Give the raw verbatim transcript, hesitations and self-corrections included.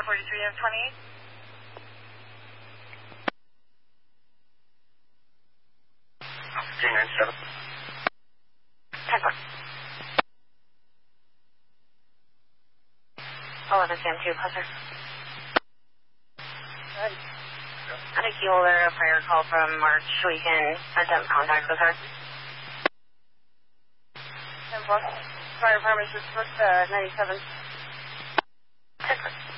four forty-three and twenty. J ninety-seven. ten four. eleven Sam two, Cluster. Good. I think you will learn a prior call from March. We can attempt contact with her. ten four. Fire department just booked uh, ninety-seven. ten four.